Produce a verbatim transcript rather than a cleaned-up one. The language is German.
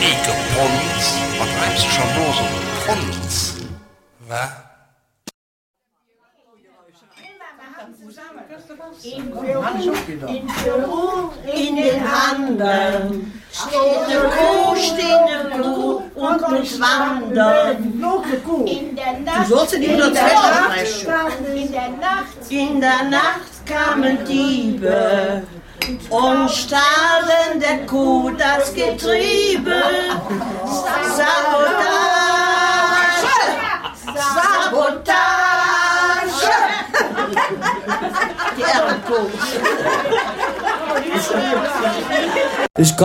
Eke Pons, wat reist schon los um Pons? Was? In Peru, in den Anden, steht eine Kuh, steht eine Kuh und muss wandern. In der Nacht, Du sollst die in, nur der zwei Nacht Stunden in der Nacht, in der Nacht kamen Diebe und stahlen der Kuh das Getriebe. Sabotage! Sabotage! Die Ehrenkuh.